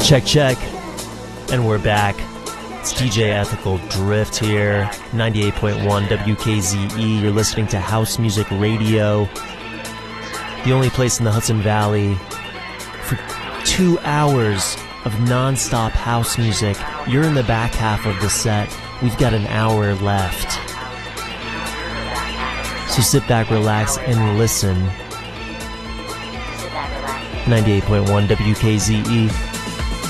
Check, check. And we're back. It's DJ Ethical Drift here, 98.1 WKZE. You're listening to House Music Radio, the only place in the Hudson Valley for 2 hours of non-stop house music. You're in the back half of the set. We've got an hour left. So sit back, relax, and listen. 98.1 WKZE.